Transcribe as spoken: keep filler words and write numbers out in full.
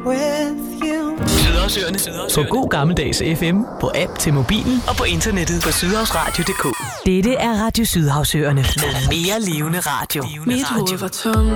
with you. Sydhavsøerne. På god gammeldags F M, på app til mobilen og på internettet på sydhavsradio punktum d k. Dette er Radio Sydhavsøerne med mere levende radio. Mit hoved var tom.